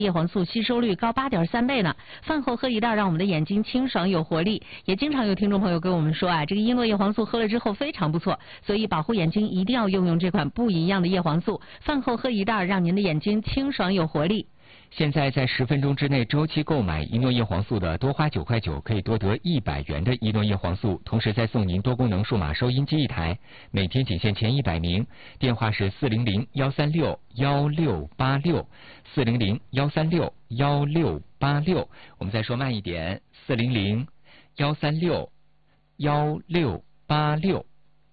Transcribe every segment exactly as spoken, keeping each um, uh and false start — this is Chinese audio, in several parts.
叶黄素吸收率高八点三倍呢。饭后喝一袋，让我们的眼睛清爽有活力。也经常有听众朋友跟我们说啊，这个一诺叶黄素喝了之后非常不错，所以保护眼睛一定要用用这款不一样的叶黄素。饭后喝一袋，让您的眼睛清爽有活力。 现在在十分钟之内周期购买一诺叶黄素的，多花九块九可以多得一百元的一诺叶黄素，同时再送您多功能数码收音机一台，每天仅限前一百名。电话是四零零幺三六幺六八六，四零零幺三六幺六八六。我们再说慢一点，四零零幺三六幺六八六。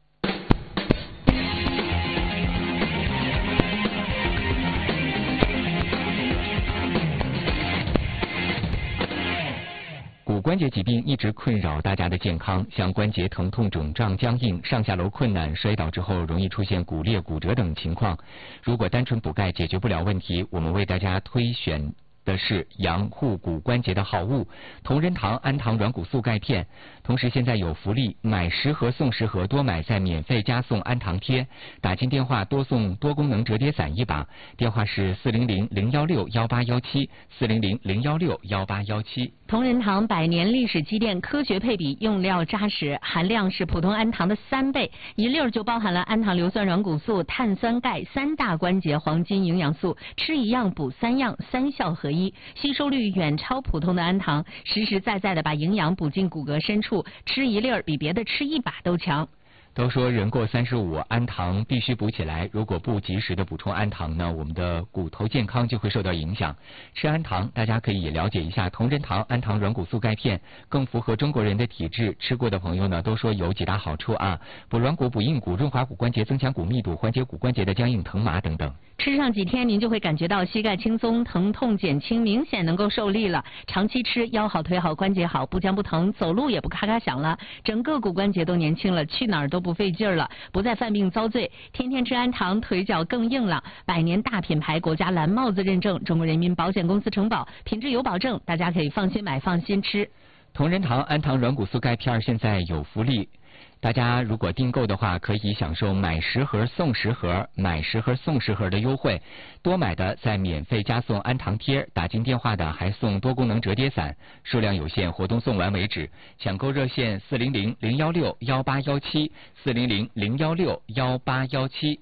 骨关节疾病一直困扰大家的健康，像关节疼痛、肿胀、僵硬、上下楼困难、摔倒之后容易出现骨裂、骨折等情况。如果单纯补钙解决不了问题，我们为大家推选的是养护骨关节的好物——同仁堂安糖软骨素钙片。同时现在有福利，买十盒送十盒，多买再免费加送安糖贴。打进电话多送多功能折叠伞一把，电话是四零零零幺六幺八幺七，四零零零幺六幺八幺七。 同仁堂百年历史积淀，科学配比，用料扎实，含量是普通安糖的三倍，一粒儿就包含了安糖硫酸软骨素、碳酸钙三大关节黄金营养素，吃一样补三样，三效合一，吸收率远超普通的安糖，实实在在的把营养补进骨骼深处，吃一粒儿比别的吃一把都强。 都说人过三十五，安糖必须补起来。如果不及时的补充安糖呢，我们的骨头健康就会受到影响。吃安糖，大家可以也了解一下同仁堂安糖软骨素钙片，更符合中国人的体质。吃过的朋友呢，都说有几大好处啊：补软骨、补硬骨、润滑骨关节、增强骨密度、缓解骨关节的僵硬、疼麻等等。 吃上几天，您就会感觉到膝盖轻松，疼痛减轻，明显能够受力了。长期吃，腰好、腿好、关节好，不僵不疼，走路也不咔咔响了，整个骨关节都年轻了，去哪儿都不费劲儿了，不再犯病遭罪。天天吃安糖，腿脚更硬朗。百年大品牌，国家蓝帽子认证，中国人民保险公司承保，品质有保证，大家可以放心买，放心吃。 同仁堂安糖软骨素钙片现在有福利。大家如果订购的话，可以享受买十盒送十盒、买十盒送十盒的优惠。多买的再免费加送安糖贴，打进电话的还送多功能折叠伞，数量有限，活动送完为止。抢购热线四零零零幺六幺八幺七，四零零零幺六幺八幺七。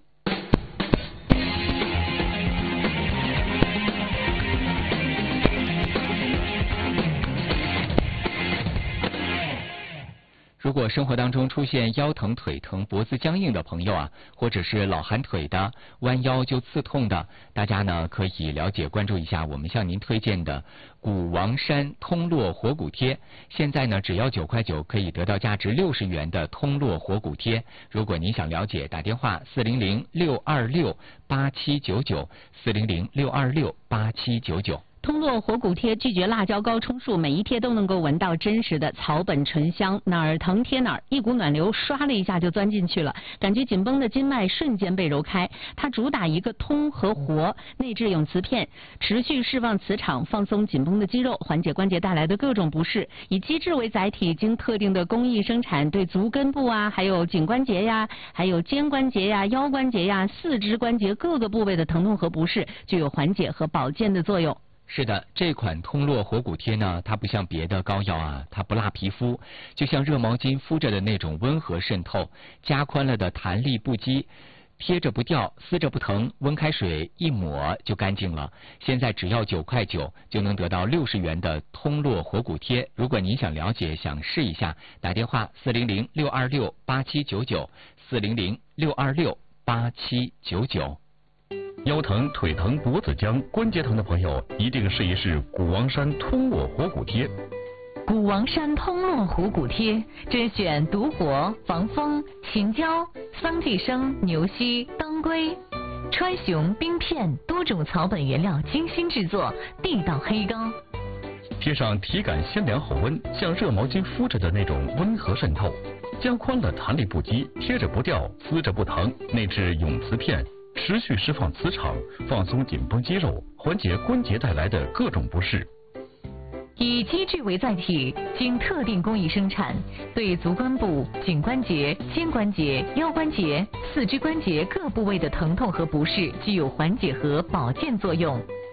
如果生活当中出现腰疼、腿疼、脖子僵硬的朋友啊，或者是老寒腿的、弯腰就刺痛的，大家呢可以了解关注一下我们向您推荐的骨王山通络活骨贴。现在呢只要九块九可以得到价值六十元的通络活骨贴。如果您想了解，打电话四零零六二六八七九九，四零零六二六八七九九。 通络活骨贴拒绝辣椒膏充数，每一贴都能够闻到真实的草本醇香，哪儿疼贴哪儿，一股暖流刷了一下就钻进去了，感觉紧绷的筋脉瞬间被揉开。它主打一个通和活，内置永磁片，持续释放磁场，放松紧绷的肌肉，缓解关节带来的各种不适。以机制为载体，经特定的工艺生产，对足根部啊，还有颈关节呀，还有肩关节呀、腰关节呀、四肢关节各个部位的疼痛和不适，具有缓解和保健的作用。 是的，这款通络活骨贴呢，它不像别的膏药啊，它不辣皮肤，就像热毛巾敷着的那种温和渗透，加宽了的弹力不羁，贴着不掉，撕着不疼，温开水一抹就干净了。现在只要九块九就能得到六十元的通络活骨贴。如果您想了解、想试一下，打电话四零零六二六八七九九，四零零六二六八七九九。 腰疼、腿疼、脖子僵、关节疼的朋友，一定试一试骨王山通络活骨贴。 骨王山通络活骨贴甄选独活、防风、秦椒、桑寄生、牛膝、当归、川芎、冰片多种草本原料精心制作，地道黑膏。 贴上体感鲜凉好温，像热毛巾敷着的那种温和渗透，加宽了弹力不羁，贴着不掉，撕着不疼，内置永磁片。持续释放磁场，放松紧绷肌肉，缓解关节带来的各种不适。 以机制为载体，经特定工艺生产，对足关部、颈关节、肩关节、腰关节、四肢关节各部位的疼痛和不适具有缓解和保健作用。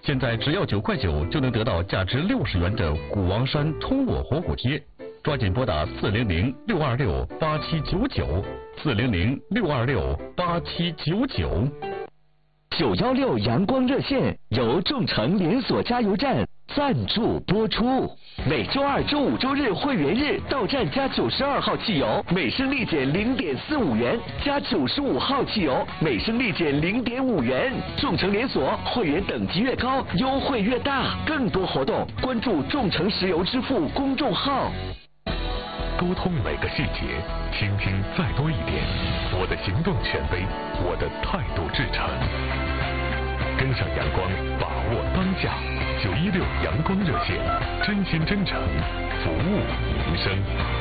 现在只要九块九就能得到价值六十元的古王山通络活骨贴，抓紧拨打四零零六二六八七九九，四零零六二六八七九九。 九幺六阳光热线由众诚连锁加油站赞助播出。每周二、周五、周日会员日到站加九十二号汽油，每升立减零点四五元；加九十五号汽油，每升立减零点五元。众诚连锁会员等级越高，优惠越大。更多活动关注众诚石油支付公众号。 沟通每个细节，倾听再多一点。我的行动权威，我的态度至诚。跟上阳光，把握当下。九一六阳光热线，真心真诚，服务民生。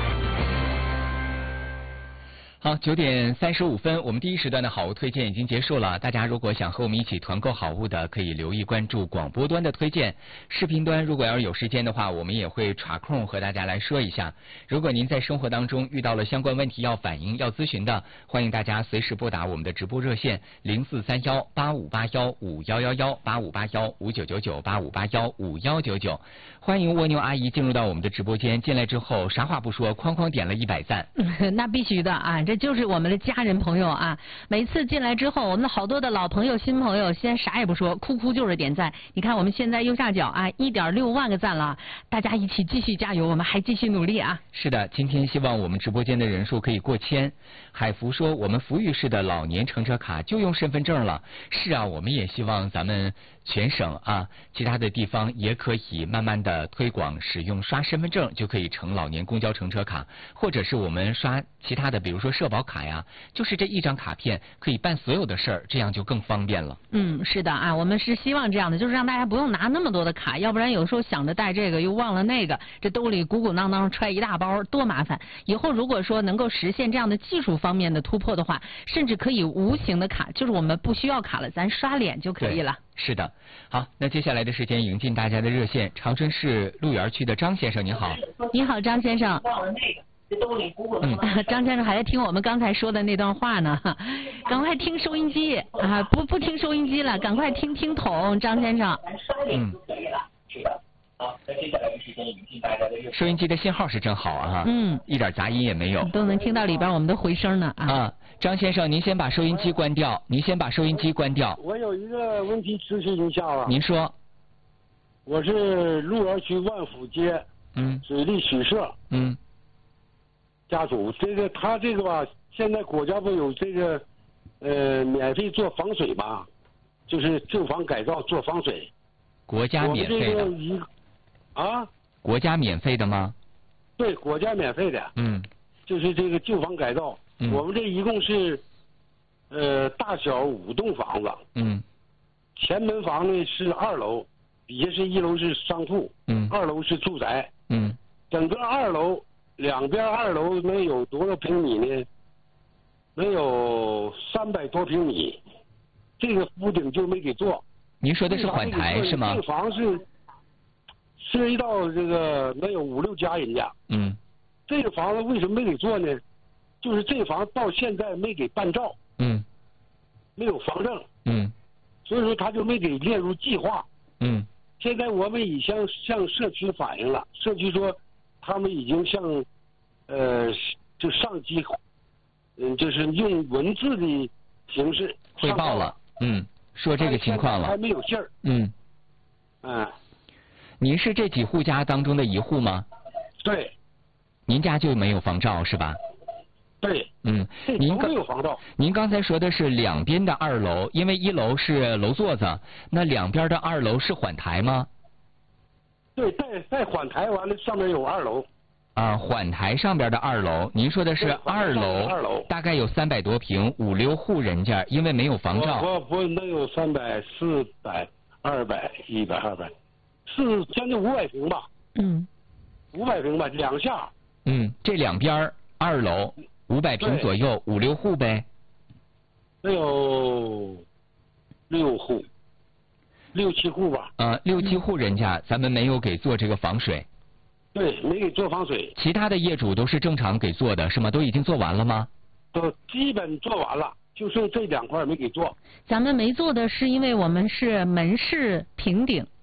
好，九点三十五分，我们第一时段的好物推荐已经结束了。大家如果想和我们一起团购好物的，可以留意关注广播端的推荐。视频端如果要是有时间的话，我们也会插空和大家来说一下。如果您在生活当中遇到了相关问题要反映、要咨询的，欢迎大家随时拨打我们的直播热线零四三幺八五八幺五幺幺幺八五八幺五九九九八五八幺五幺九九。欢迎蜗牛阿姨进入到我们的直播间，进来之后啥话不说，哐哐点了一百赞。 那必须的啊！这就是我们的家人朋友啊！每次进来之后，我们的好多的老朋友、新朋友，先啥也不说，哭哭就是点赞。你看我们现在右下角啊，一点六万个赞了，大家一起继续加油，我们还继续努力啊！ 是的，今天希望我们直播间的人数可以过千。海福说，我们福裕市的老年乘车卡就用身份证了。是啊，我们也希望咱们全省啊，其他的地方也可以慢慢的推广使用刷身份证就可以乘老年公交乘车卡，或者是我们刷其他的，比如说社保卡呀，就是这一张卡片可以办所有的事儿，这样就更方便了。 嗯，是的啊，我们是希望这样的，就是让大家不用拿那么多的卡，要不然有时候想着带这个又忘了那个，这兜里鼓鼓囊囊揣一大包，多麻烦。以后如果说能够实现这样的技术方面的突破的话，甚至可以无形的卡，就是我们不需要卡了，咱刷脸就可以了。 是的，好，那接下来的时间迎进大家的热线，长春市鹿园区的张先生，您好。 你好，张先生。嗯，张先生还在听我们刚才说的那段话呢，赶快听收音机啊！不不听收音机了，赶快听听筒，张先生。 嗯。好，那接下来的时间迎进大家的热线。收音机的信号是真好啊， 嗯， 一点杂音也没有， 都能听到里边我们的回声呢啊。 啊，张先生，您先把收音机关掉，您先把收音机关掉。 我有一个问题咨询一下啊。 您说。 我是鹿园区万福街， 嗯， 水利许社， 嗯， 家属，这个他这个吧，现在国家不有这个，呃，免费做防水吧，就是旧房改造做防水。 国家免费的。 一啊？ 国家免费的吗？ 对，国家免费的。 嗯。 就是这个旧房改造， 嗯、 我们这一共是，呃，大小五栋房子。 嗯。 前门房呢是二楼。底下是一楼是商铺， 嗯， 二楼是住宅， 嗯， 整个二楼两边二楼能有多少平米呢？能有三百多平米，这个屋顶就没给做。 您说的是缓台是吗？ 这房是涉及到这个能有五六家人家， 嗯， 这个房子为什么没给做呢？就是这房到现在没给办照， 嗯， 没有房证， 嗯， 所以说他就没给列入计划， 嗯。 现在我们已向向社区反映了，社区说他们已经向呃就上级嗯就是用文字的形式汇报了，嗯，说这个情况了， 还没有信儿， 嗯， 嗯， 您是这几户家当中的一户吗？ 对， 您家就没有房照是吧？ 对， 嗯，您刚有房照。 您刚才说的是两边的二楼，因为一楼是楼座子，那两边的二楼是缓台吗？ 对，在在缓台完了，上面有二楼。 啊，缓台上边的二楼，您说的是二楼， 二楼大概有三百多平，五六户人家，因为没有房照。 我不能有三百、四百、二百、一百、二百，是将近五百平吧？ 嗯， 五百平吧，两下。 嗯，这两边二楼。五百平左右，五六户呗。 得有六户，六七户吧。 呃，六七户人家，咱们没有给做这个防水。 对，没给做防水。 其他的业主都是正常给做的，是吗？都已经做完了吗？ 都基本做完了。 就剩这两块没给做。 咱们没做的是因为我们是门市评顶，